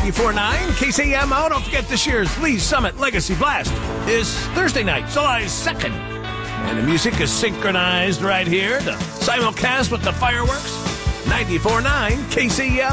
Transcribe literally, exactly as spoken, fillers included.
ninety-four point nine K C M O. Don't forget this year's Lee Summit Legacy Blast is Thursday night, July second. And the music is synchronized right here. The simulcast with the fireworks. ninety-four point nine K C M.